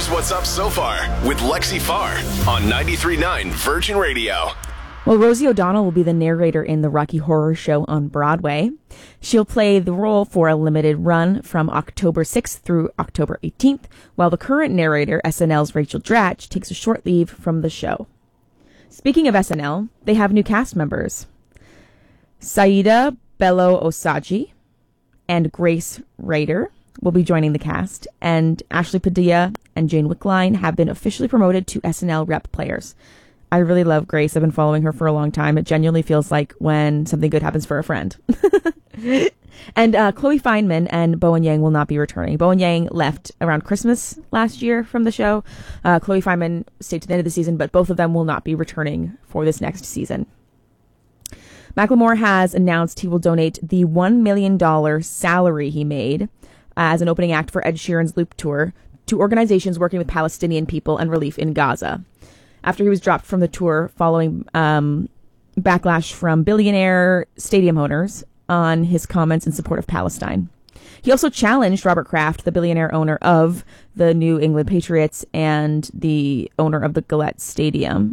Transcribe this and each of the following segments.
Here's what's up so far with Lexi Farr on 93.9 Virgin Radio. Well, Rosie O'Donnell will be the narrator in the Rocky Horror Show on Broadway. She'll play the role for a limited run from October 6th through October 18th, while the current narrator, SNL's Rachel Dratch, takes a short leave from the show. Speaking of SNL, they have new cast members. Saida Bello Osagi and Grace Rader will be joining the cast, and Ashley Padilla and Jane Wickline have been officially promoted to SNL rep players. I really love Grace. I've been following her for a long time. It genuinely feels like when something good happens for a friend. And Chloe Fineman and Bowen Yang will not be returning. Bowen Yang left around Christmas last year from the show. Chloe Fineman stayed to the end of the season, but both of them will not be returning for this next season. Macklemore has announced he will donate the $1 million salary he made as an opening act for Ed Sheeran's Loop Tour to organizations working with Palestinian people and relief in Gaza, after he was dropped from the tour following backlash from billionaire stadium owners on his comments in support of Palestine. He also challenged Robert Kraft, the billionaire owner of the New England Patriots and the owner of the Gillette Stadium.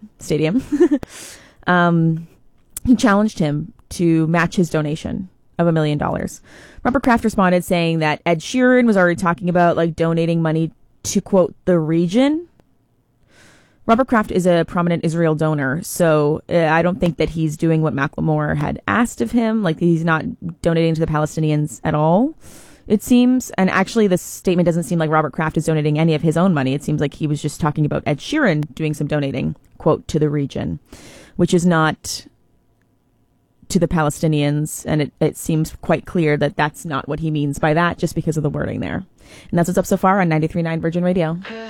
He challenged him to match his donation of $1 million. Robert Kraft responded saying that Ed Sheeran was already talking about donating money to, quote, the region. Robert Kraft is a prominent Israel donor, so I don't think that he's doing what Macklemore had asked of him. He's not donating to the Palestinians at all, it seems. And actually, this statement doesn't seem like Robert Kraft is donating any of his own money. It seems like he was just talking about Ed Sheeran doing some donating, quote, to the region, which is not to the Palestinians. And it seems quite clear that that's not what he means by that, just because of the wording there. And that's what's up so far on 93.9 Virgin Radio.